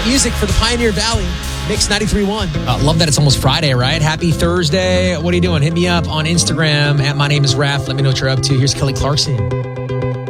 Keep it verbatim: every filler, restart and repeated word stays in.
music for the Pioneer Valley. Mix ninety-three point one. Uh, love that it's almost Friday, right? Happy Thursday. What are you doing? Hit me up on Instagram at My Name is Raph. Let me know what you're up to. Here's Kelly Clarkson.